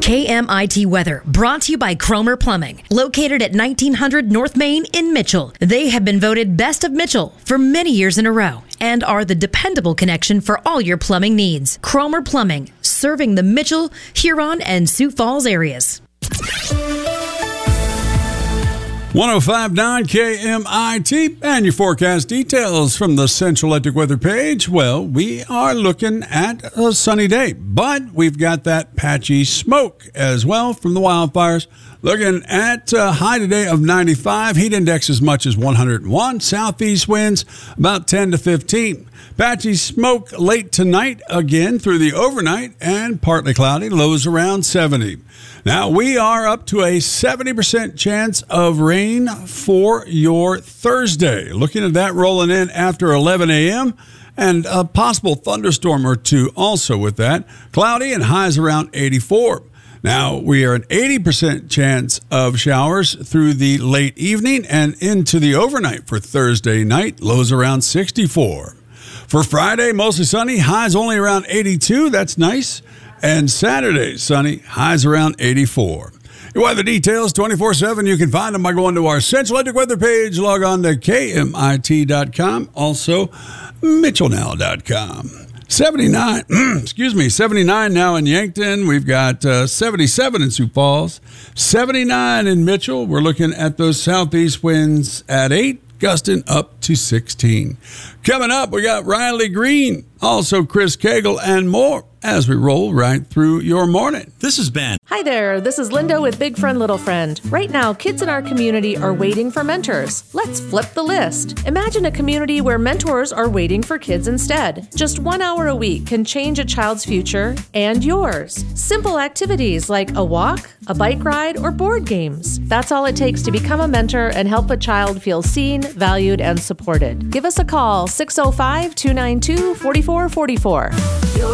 KMIT weather brought to you by Cromer Plumbing, located at 1900 North Main in Mitchell. They have been voted Best of Mitchell for many years in a row and are the dependable connection for all your plumbing needs. Cromer Plumbing, serving the Mitchell, Huron, and Sioux Falls areas. 105.9 KMIT and your forecast details from the Central Electric weather page. Well, we are looking at a sunny day, but we've got that patchy smoke as well from the wildfires. Looking at a high today of 95, heat index as much as 101, southeast winds about 10 to 15. Patchy smoke late tonight again through the overnight and partly cloudy, lows around 70. Now we are up to a 70% chance of rain for your Thursday. Looking at that rolling in after 11 a.m. and a possible thunderstorm or two also with that. Cloudy and highs around 84. Now, we are an 80% chance of showers through the late evening and into the overnight for Thursday night, lows around 64. For Friday, mostly sunny, highs only around 82. That's nice. And Saturday, sunny, highs around 84. Your weather details 24/7. You can find them by going to our Central Electric weather page. Log on to KMIT.com. Also, MitchellNow.com. 79 now in Yankton. We've got 77 in Sioux Falls, 79 in Mitchell. We're looking at those southeast winds at 8, gusting up to 16. Coming up, we got Riley Green, also Chris Cagle, and more as we roll right through your morning. This is Ben. Hi there, this is Linda with Big Friend Little Friend. Right now, kids in our community are waiting for mentors. Let's flip the list. Imagine a community where mentors are waiting for kids instead. Just 1 hour a week can change a child's future and yours. Simple activities like a walk, a bike ride, or board games. That's all it takes to become a mentor and help a child feel seen, valued, and supported. Give us a call, 605-292-4444.